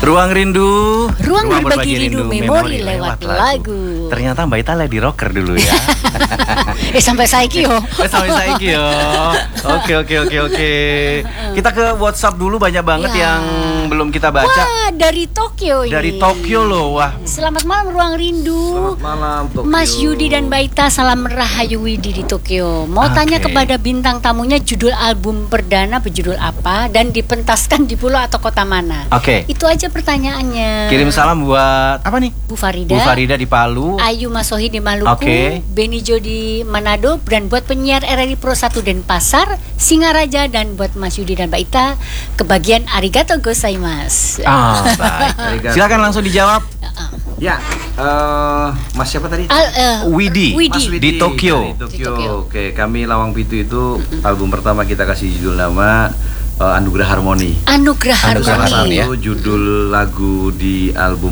Ruang Rindu, Ruang berbagi rindu, memori lewat lagu. Ternyata Mbak Ita lady rocker dulu ya. Sampai saiki yo. Sampai saiki yo. Oke. Kita ke WhatsApp dulu, banyak banget Ya. yang belum kita baca. Wah, dari Tokyo ini. Dari Tokyo loh, wah. Selamat malam Ruang Rindu. Selamat malam Tokyo. Mas Yudi dan Mbak Ita, salam Rahayu Widi di Tokyo. Mau Oke. tanya kepada bintang tamunya, judul album perdana berjudul apa dan dipentaskan di pulau atau kota mana? Oke. Itu aja pertanyaannya. Kirim salam buat apa nih? Bu Farida. Bu Farida di Palu. Ayu Masohi di Maluku, Oke. Benijo di Manado, dan buat penyiar RRI Pro 1 Denpasar, Singaraja, dan buat Mas Yudi dan Mbak Ita kebagian arigato gozaimasu. Baik. Silakan langsung dijawab. Ya, Mas siapa tadi? Widi. Widi. Mas Widi Di Tokyo. dari Tokyo. Di Tokyo. Oke, kami Lawang Pitu itu album pertama kita kasih judul nama Anugerah Harmoni. Anugerah Anugerah Harmoni. Harmoni, ya. Itu judul lagu di album